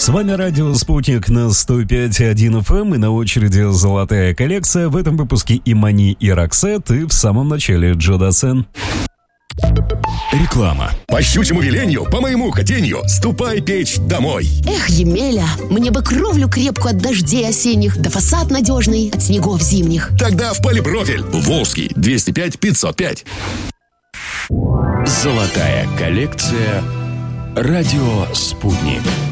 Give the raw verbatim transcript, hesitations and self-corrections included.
С вами радио «Спутник» на сто пять и один эф эм, и на очереди золотая коллекция. В этом выпуске и Мани, и Роксет, и в самом начале Джо Дассен. Реклама. По щучьему велению, по моему хотению, ступай печь домой. Эх, Емеля, мне бы кровлю крепкую от дождей осенних, да фасад надежный от снегов зимних. Тогда в Полипрофиль. Волжский, двести пять пятьсот пять. Золотая коллекция. Радио «Спутник».